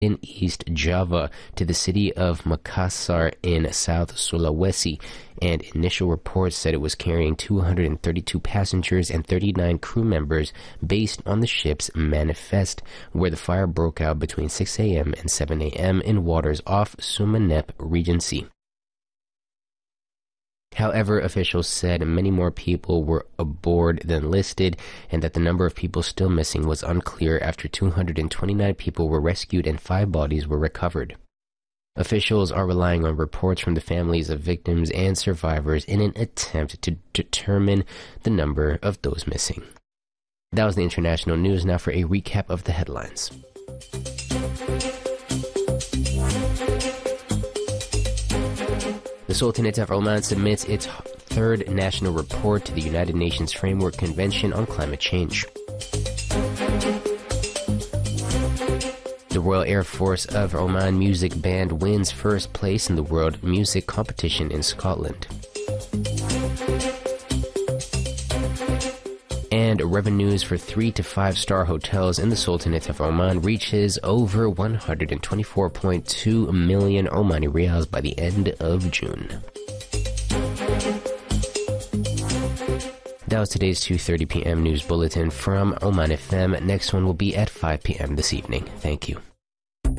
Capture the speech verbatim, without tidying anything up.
in East Java to the city of Makassar in South Sulawesi, and initial reports said it was carrying two hundred thirty-two passengers and thirty-nine crew members based on the ship's manifest, where the fire broke out between six a.m. and seven a.m. in waters off Sumenep Regency. However, officials said many more people were aboard than listed, and that the number of people still missing was unclear after two hundred twenty-nine people were rescued and five bodies were recovered. Officials are relying on reports from the families of victims and survivors in an attempt to determine the number of those missing. That was the international news. Now for a recap of the headlines. The Sultanate of Oman submits its third national report to the United Nations Framework Convention on Climate Change. The Royal Air Force of Oman Music Band wins first place in the World Music Competition in Scotland. And revenues for three to five star hotels in the Sultanate of Oman reaches over one hundred twenty-four point two million Omani Riyals by the end of June. That was today's two thirty p.m. news bulletin from Oman F M. Next one will be at five p.m. this evening. Thank you.